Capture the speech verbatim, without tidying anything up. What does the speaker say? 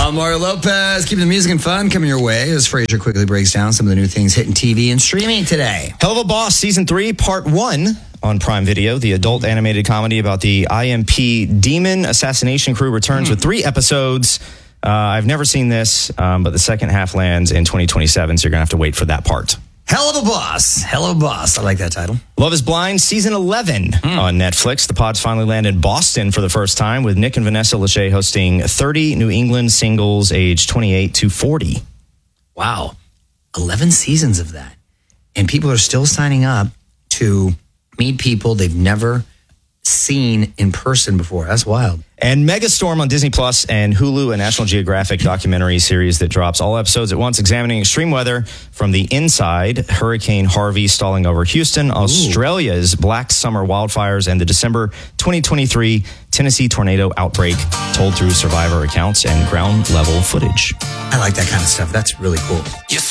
I'm Mario Lopez, keeping the music and fun coming your way as Frasier quickly breaks down some of the new things hitting T V and streaming today. Hell of a Boss Season three, Part one on Prime Video. The adult animated comedy about the I M P Demon Assassination Crew returns mm. with three episodes. Uh, I've never seen this, um, but the second half lands in twenty twenty-seven, so you're going to have to wait for that part. Hell of a Boss. Hell of a Boss. I like that title. Love is Blind, Season eleven mm. on Netflix. The pods finally landed in Boston for the first time with Nick and Vanessa Lachey hosting thirty New England singles aged twenty-eight to forty. Wow. eleven seasons of that. And people are still signing up to meet people they've never seen in person before. That's wild. And Megastorm on Disney Plus and Hulu, a National Geographic documentary series that drops all episodes at once, examining extreme weather from the inside. Hurricane Harvey stalling over Houston, Australia's Ooh. Black Summer wildfires, and the December twenty twenty-three Tennessee tornado outbreak, told through survivor accounts and ground level footage. I like that kind of stuff. That's really cool.